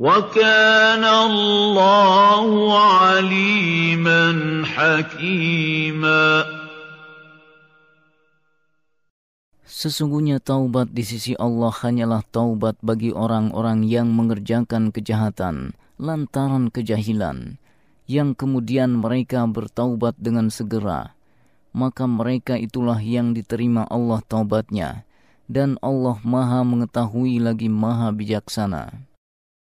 وَكَانَ اللَّهُ عَلِيمًا حَكِيمًا. Sesungguhnya taubat di sisi Allah hanyalah taubat bagi orang-orang yang mengerjakan kejahatan lantaran kejahilan, yang kemudian mereka bertaubat dengan segera, maka mereka itulah yang diterima Allah taubatnya, dan Allah Maha mengetahui lagi Maha bijaksana.